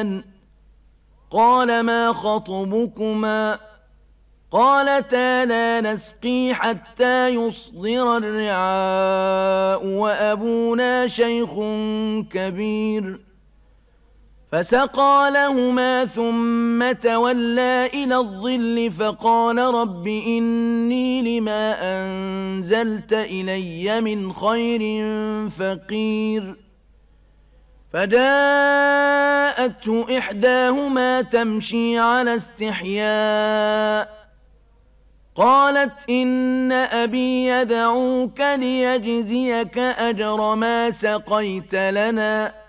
تسقيان قال ما خطبكما قالتا لا نسقي حتى يصدر الرعاء وأبونا شيخ كبير فسقى لهما ثم تولى إلى الظل فقال رب إني لما أنزلت إلي من خير فقير فجاءته إحداهما تمشي على استحياء قالت إن أبي يدعوك ليجزيك أجر ما سقيت لنا